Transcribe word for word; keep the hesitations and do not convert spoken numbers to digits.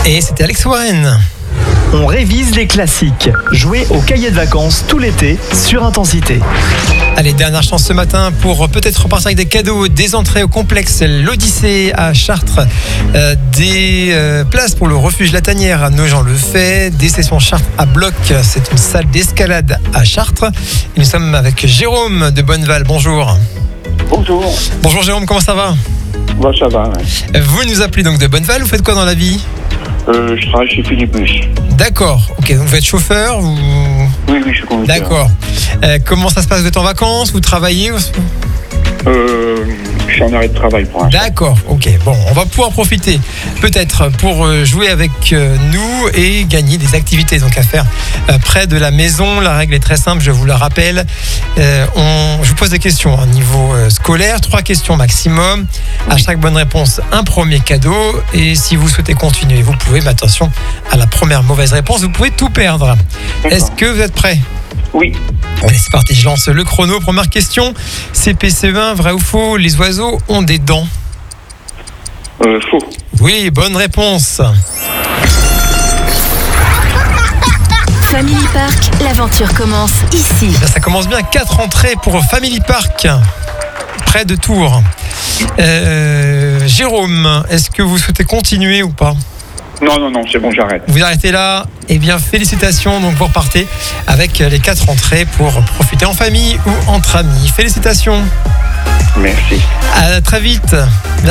Et c'était Alex Warren. On révise les classiques. Jouez au cahier de vacances tout l'été sur Intensité. Allez, dernière chance ce matin pour peut-être repartir avec des cadeaux, des entrées au complexe l'Odyssée à Chartres, euh, des euh, places pour le refuge La Tanière à Nogent-le-Fait, des sessions Chartres à Bloc, c'est une salle d'escalade à Chartres. Et nous sommes avec Jérôme de Bonneval, bonjour. Bonjour. Bonjour Jérôme, comment ça va ? Bah, ça va, ouais. Vous nous appelez donc de Bonneval, vous faites quoi dans la vie ? Euh, je travaille chez Philibus. D'accord, ok, donc vous êtes chauffeur ou... Oui, oui, je suis conducteur. D'accord. Euh, comment ça se passe ? Vous êtes en vacances ? Vous travaillez ? Euh, je suis en arrêt de travail pour l'instant. D'accord, ok. Bon, on va pouvoir profiter peut-être pour jouer avec nous et gagner des activités donc à faire près de la maison. La règle est très simple, je vous la rappelle. Euh, on, je vous pose des questions à niveau scolaire, trois questions maximum. À chaque bonne réponse, un premier cadeau. Et si vous souhaitez continuer, vous pouvez, mais attention, à la première mauvaise réponse, vous pouvez tout perdre. D'accord. Est-ce que vous êtes prêts ? Oui. Allez, c'est parti, je lance le chrono. Première question, C P C E un, vrai ou faux, les oiseaux ont des dents ? Euh, faux. Oui, bonne réponse. Family Park, l'aventure commence ici. Là, ça commence bien, quatre entrées pour Family Park, près de Tours. Euh, Jérôme, est-ce que vous souhaitez continuer ou pas ? Non, non, non, c'est bon, j'arrête. Vous arrêtez là. Eh bien, félicitations. Donc, vous repartez avec les quatre entrées pour profiter en famille ou entre amis. Félicitations. Merci. À très vite.